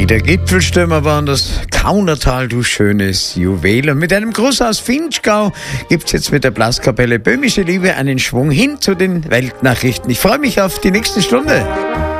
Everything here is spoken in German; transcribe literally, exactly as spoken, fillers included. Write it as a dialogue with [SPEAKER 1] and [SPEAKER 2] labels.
[SPEAKER 1] Der Gipfelstürmer waren das Kaunertal, du schönes Juwel. Und mit einem Gruß aus Vinschgau gibt's jetzt mit der Blaskapelle Böhmische Liebe einen Schwung hin zu den Weltnachrichten. Ich freue mich auf die nächste Stunde.